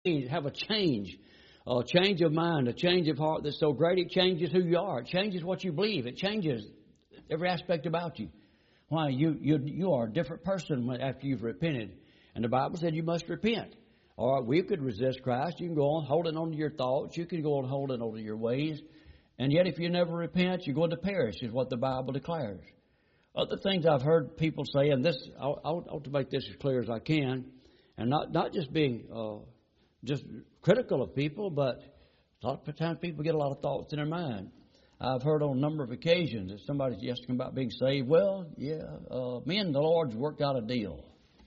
have a change of mind, a change of heart that's so great it changes who you are. It changes what you believe. It changes every aspect about you. Why? You are a different person after you've repented. And the Bible said you must repent. Or we could resist Christ. You can go on holding on to your thoughts. You can go on holding on to your ways. And yet if you never repent, you're going to perish, is what the Bible declares. Other things I've heard people say, and this I want to make this as clear as I can, and not just being just critical of people, but a lot of times people get a lot of thoughts in their mind. I've heard on a number of occasions that somebody's asking about being saved. Well, me and the Lord's worked out a deal.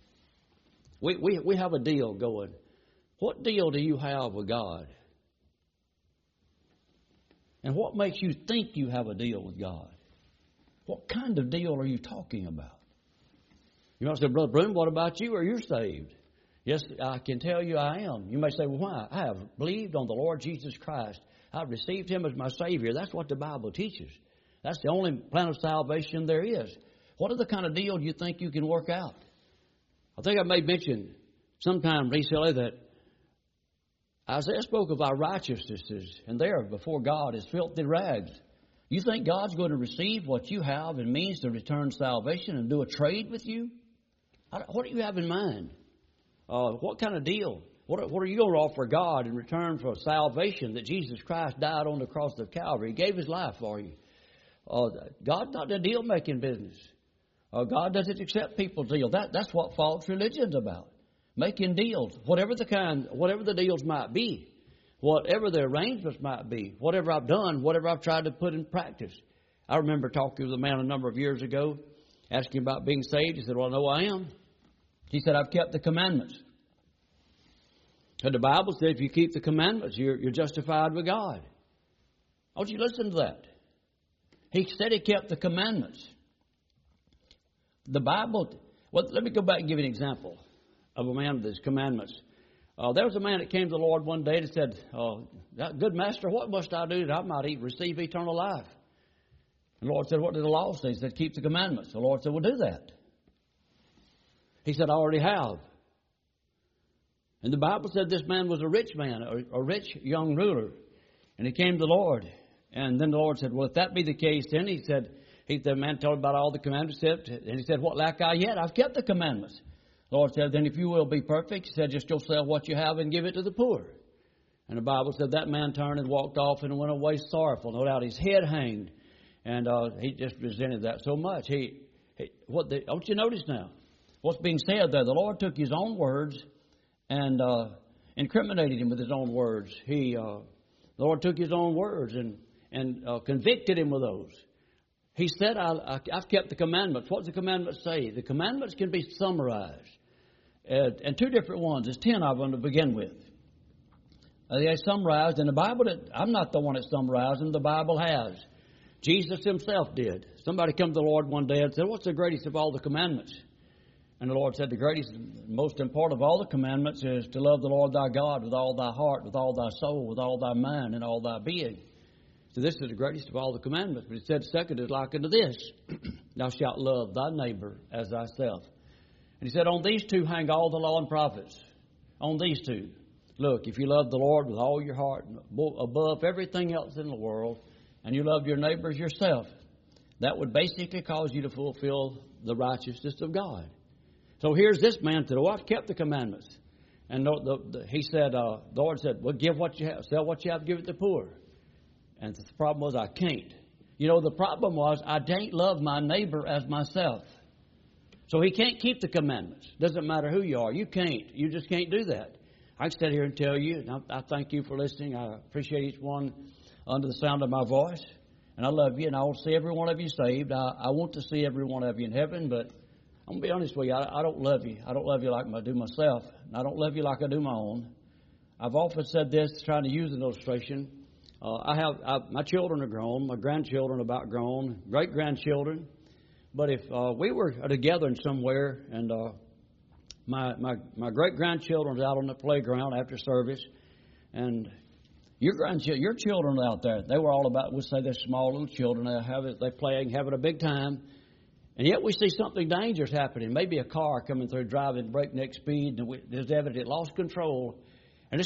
We have a deal going. What deal do you have with God? And what makes you think you have a deal with God? What kind of deal are you talking about? You might say, Brother Broom, what about you? Are you saved? Yes, I can tell you I am. You may say, well, why? I have believed on the Lord Jesus Christ. I've received Him as my Savior. That's what the Bible teaches. That's the only plan of salvation there is. What other kind of deal do you think you can work out? I think I may mention sometime recently that Isaiah spoke of our righteousnesses, and there before God is filthy rags. You think God's going to receive what you have and means to return salvation and do a trade with you? What do you have in mind? What kind of deal? What are you going to offer God in return for salvation that Jesus Christ died on the cross of Calvary? He gave His life for you. God's not in deal-making business. God doesn't accept people's deals. That's what false religion's about. Making deals, whatever the deals might be. Whatever the arrangements might be, whatever I've done, whatever I've tried to put in practice. I remember talking with a man a number of years ago, asking about being saved. He said, well, I know I am. He said, I've kept the commandments. And the Bible said if you keep the commandments, you're justified with God. I want you to listen to that. He said he kept the commandments. The Bible, well, let me go back and give you an example of a man with his commandments. There was a man that came to the Lord one day and said, good master, what must I do that I might receive eternal life? And the Lord said, what did the law say? He said, keep the commandments. The Lord said, well, do that. He said, I already have. And the Bible said this man was a rich man, a rich young ruler. And he came to the Lord. And then the Lord said, well, if that be the case, then the man told him about all the commandments. And he said, what lack I yet? I've kept the commandments. The Lord said, then if you will be perfect, He said, just go sell what you have and give it to the poor. And the Bible said that man turned and walked off and went away sorrowful. No doubt his head hanged. And he just resented that so much. Don't you notice now? What's being said there? The Lord took His own words and incriminated him with His own words. The Lord took His own words and convicted him with those. He said, I've kept the commandments. What does the commandments say? The commandments can be summarized. And two different ones. There's 10 of them to begin with. They summarized in the Bible. I'm not the one that summarized them. The Bible has. Jesus Himself did. Somebody come to the Lord one day and said, what's the greatest of all the commandments? And the Lord said, the greatest, most important of all the commandments is to love the Lord thy God with all thy heart, with all thy soul, with all thy mind, and all thy being. So this is the greatest of all the commandments. But He said, second is like unto this, thou shalt love thy neighbor as thyself. And He said, on these two hang all the law and prophets. On these two. Look, if you love the Lord with all your heart, above everything else in the world, and you love your neighbor as yourself, that would basically cause you to fulfill the righteousness of God. So here's this man said, I've kept the commandments. And he said, the Lord said, well, give what you have, sell what you have, give it to the poor. And the problem was, I can't. You know, the problem was, I don't love my neighbor as myself. So he can't keep the commandments. Doesn't matter who you are. You can't. You just can't do that. I can sit here and tell you, and I thank you for listening. I appreciate each one under the sound of my voice. And I love you, and I want to see every one of you saved. I want to see every one of you in heaven, but I'm going to be honest with you. I don't love you. I don't love you like I do myself. And I don't love you like I do my own. I've often said this, trying to use an illustration. My children are grown. My grandchildren are about grown. Great-grandchildren. But if we were together in somewhere, and my great-grandchildren are out on the playground after service, and your children out there, they were all about, we'll say they're small little children. They're playing, having a big time. And yet we see something dangerous happening. Maybe a car coming through driving breakneck speed, and it's evident it lost control.